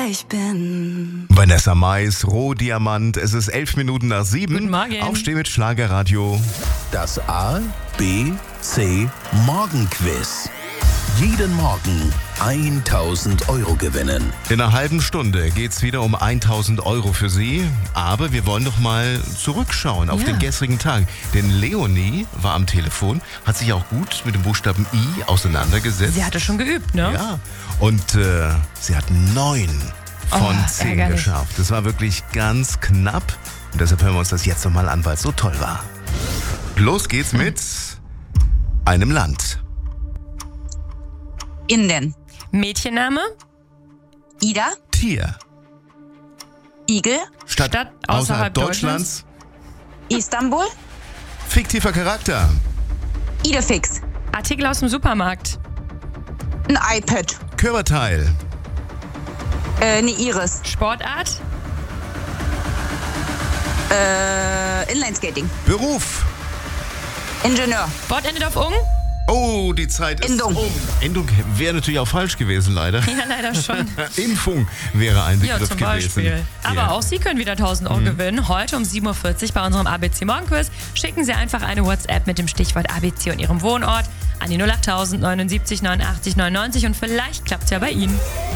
wer ich bin. Vanessa Mais, Rohdiamant. Es ist 11 Minuten nach 7. Guten Morgen. Aufstehen mit Schlagerradio. Das A, B, C Morgenquiz. Jeden Morgen 1.000 Euro gewinnen. In einer halben Stunde geht's wieder um 1.000 Euro für Sie. Aber wir wollen doch mal zurückschauen auf den gestrigen Tag. Denn Leonie war am Telefon, hat sich auch gut mit dem Buchstaben I auseinandergesetzt. Sie hatte schon geübt, ne? Ja, und sie hat 9 von 10 ärgerlich. geschafft. Das war wirklich ganz knapp. Und deshalb hören wir uns das jetzt nochmal an, weil es so toll war. Los geht's mit einem Land. Indien. Mädchenname? Ida. Tier. Igel. Stadt außerhalb Deutschlands. Istanbul. Fiktiver Charakter. Idefix. Artikel aus dem Supermarkt. Ein iPad. Körperteil. Eine Iris. Sportart? Inlineskating. Beruf. Ingenieur. Wort endet auf ung? Oh, die Zeit ist Endung. um. Endung wäre natürlich auch falsch gewesen, leider. Ja, leider schon. Impfung wäre ein Ja, Begriff zum gewesen. Beispiel. Aber Ja. auch Sie können wieder 1.000 Euro gewinnen. Heute um 7.40 Uhr bei unserem ABC Morgenquiz. Schicken Sie einfach eine WhatsApp mit dem Stichwort ABC und Ihrem Wohnort an die 08000 79 89 99 und vielleicht klappt es ja bei Ihnen.